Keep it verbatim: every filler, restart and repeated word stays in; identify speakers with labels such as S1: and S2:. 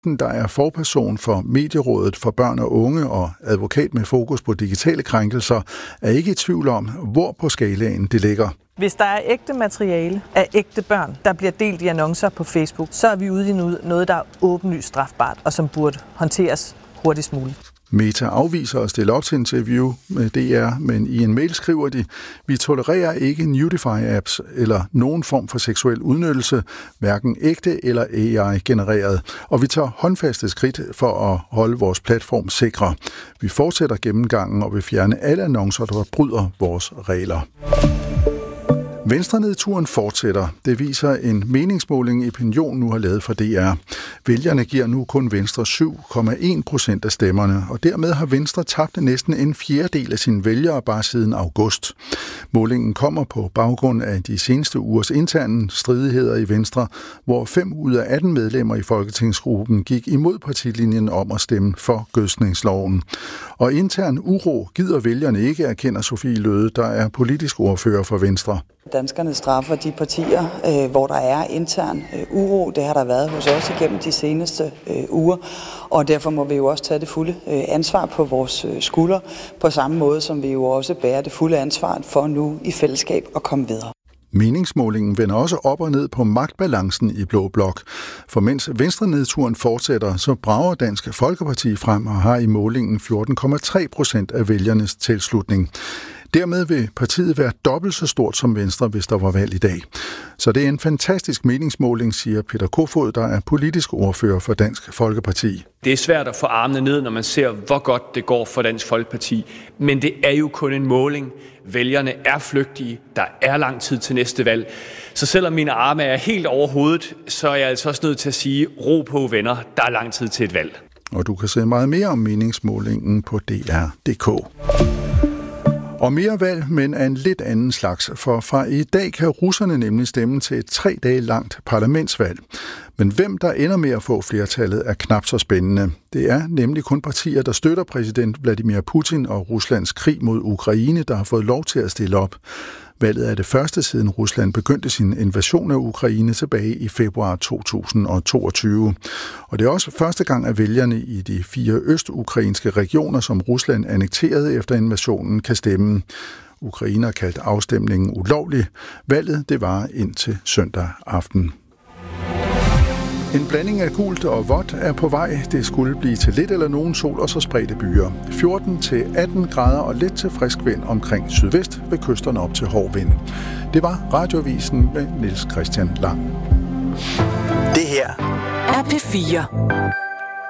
S1: Bengten, der er forperson for Medierådet for Børn og Unge og advokat med fokus på digitale krænkelser, er ikke i tvivl om, hvor på skalaen det ligger.
S2: Hvis der er ægte materiale af ægte børn, der bliver delt i annoncer på Facebook, så er vi ude i noget, der er åbenlyst strafbart og som burde håndteres hurtigst muligt.
S1: Meta afviser at stille op til interview med D R, men i en mail skriver de, vi tolererer ikke Nudify-apps eller nogen form for seksuel udnyttelse, hverken ægte eller A I-genereret, og vi tager håndfaste skridt for at holde vores platform sikre. Vi fortsætter gennemgangen og vil fjerne alle annoncer, der bryder vores regler. Venstrenedturen fortsætter. Det viser en meningsmåling, Opinion nu har lavet for D R. Vælgerne giver nu kun Venstre syv komma en procent af stemmerne, og dermed har Venstre tabt næsten en fjerdedel af sine vælgere bare siden august. Målingen kommer på baggrund af de seneste ugers interne stridigheder i Venstre, hvor fem ud af atten medlemmer i folketingsgruppen gik imod partilinjen om at stemme for gødsningsloven. Og intern uro gider vælgerne ikke, erkender Sofie Løhde, der er politisk ordfører for Venstre.
S3: Danskerne straffer de partier, øh, hvor der er intern øh, uro. Det har der været hos os igennem de seneste øh, uger, og derfor må vi jo også tage det fulde øh, ansvar på vores øh, skuldre, på samme måde som vi jo også bærer det fulde ansvar for nu i fællesskab at komme videre.
S1: Meningsmålingen vender også op og ned på magtbalancen i Blå Blok. For mens venstrenedturen fortsætter, så brager Dansk Folkeparti frem og har i målingen fjorten komma tre procent af vælgernes tilslutning. Dermed vil partiet være dobbelt så stort som Venstre, hvis der var valg i dag. Så det er en fantastisk meningsmåling, siger Peter Kofod, der er politisk ordfører for Dansk Folkeparti.
S4: Det er svært at få armene ned, når man ser, hvor godt det går for Dansk Folkeparti. Men det er jo kun en måling. Vælgerne er flygtige. Der er lang tid til næste valg. Så selvom mine arme er helt over hovedet, så er jeg altså også nødt til at sige, ro på venner, der er lang tid til et valg.
S1: Og du kan se meget mere om meningsmålingen på D R punktum d k. Og mere valg, men af en lidt anden slags, for fra i dag kan russerne nemlig stemme til et tre dage langt parlamentsvalg. Men hvem der ender med at få flertallet er knap så spændende. Det er nemlig kun partier, der støtter præsident Vladimir Putin og Ruslands krig mod Ukraine, der har fået lov til at stille op. Valget er det første siden Rusland begyndte sin invasion af Ukraine tilbage i februar to tusind og toogtyve. Og det er også første gang, at vælgerne i de fire østukrainske regioner, som Rusland annekterede efter invasionen, kan stemme. Ukraine har kaldt afstemningen ulovlig. Valget det var indtil søndag aften. En blanding af gult og vådt er på vej. Det skulle blive til lidt eller nogen sol og så spredte byer. fjorten til atten grader og lidt til frisk vind omkring sydvest ved kysterne op til hård vind. Det var Radioavisen med Niels Christian Lang.
S5: Det her er P fire.